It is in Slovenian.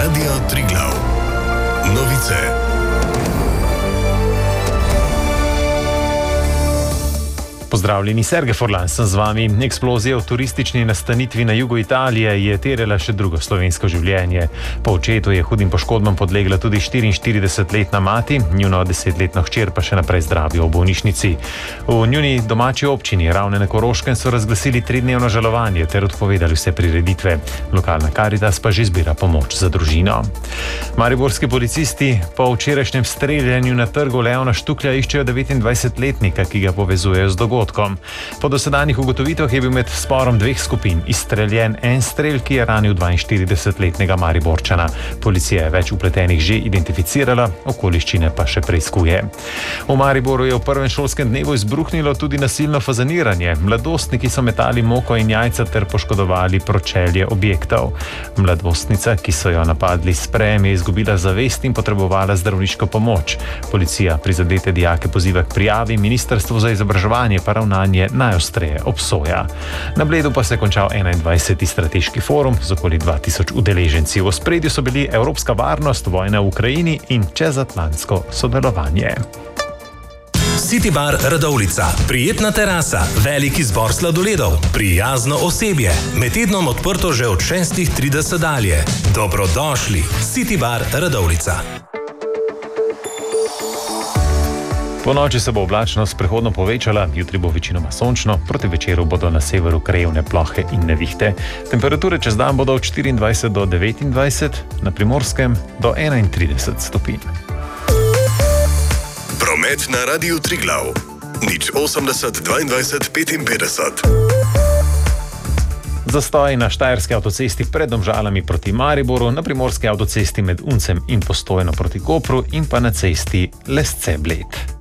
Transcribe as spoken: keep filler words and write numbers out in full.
Radio Triglav. Novice. Pozdravljeni, Sergej Forlan sem z vami. Eksplozija v turistični nastanitvi na jugu Italije je terjala še drugo slovensko življenje. Po očetu je hudim poškodbam podlegla tudi štiriinštiridesetletna mati, njuno desetletno hčer pa še naprej zdravijo v bolnišnici. V njuni domači občini Ravne na Koroškem so razglasili tridnevno žalovanje ter odpovedali vse prireditve. Lokalna Karitas pa že zbira pomoč za družino. Mariborski policisti po včerajšnjem streljanju na trgu Leona Štuklja iščejo devetindvajsetletnika, ki ga povezujejo z dogodkom. Po dosedanjih ugotovitvah je bil med sporom dveh skupin izstreljen en strel, ki je ranil dvainštiridesetletnega Mariborčana. Policija je več vpletenih že identificirala, okoliščine pa še preiskuje. V Mariboru je v prvem šolskem dnevu izbruhnilo tudi nasilno fazaniranje. Mladostniki so metali moko in jajca ter poškodovali pročelje objektov. Mladostnica, ki so jo napadli s sprejem, je izgubila zavest in potrebovala zdravniško pomoč. Policija prizadete dijake poziva k prijavi, Ministrstvo za izobraževanje pa ravnanje najostreje obsoja. Na Bledu pa se je končal enaindvajseti strateški forum z okoli dva tisoč udeleženci. V ospredju so bili evropska varnost, vojna v Ukrajini in čezatlantsko sodelovanje. City Bar Radovljica. Prijetna terasa, velik izbor sladoledov, prijazno osebje. Med tednom odprto že od šestih trideset dalje. Dobrodošli. City Bar Radovljica. Po noči se bo oblačnost prehodno povečala, jutri bo večinoma sončno, proti večeru bodo na severu krajevne plohe in nevihte. Temperature čez dan bodo od štiriindvajset do devetindvajset, na Primorskem do enaintrideset stopinj. Promet na Radiu Triglav. nič osemdeset dvaindvajset petinpetdeset. Zastoj na štajerski avtocesti pred Domžalami proti Mariboru, na primorski avtocesti med Uncem in Postojno proti Kopru in pa na cesti Lesce-Bled.